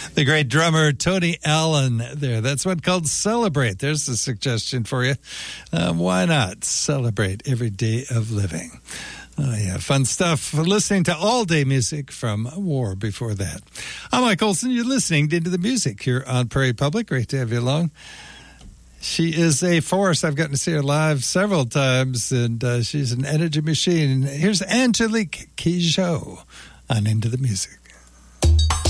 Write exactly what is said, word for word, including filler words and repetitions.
The great drummer Tony Allen there. That's one called Celebrate. There's a suggestion for you. Um, why not celebrate every day of living? Oh, yeah, fun stuff. Listening to all-day music from War before that. I'm Mike Olson. You're listening to Into the Music here on Prairie Public. Great to have you along. She is a force. I've gotten to see her live several times, and uh, she's an energy machine. Here's Angelique Kidjo on Into the Music.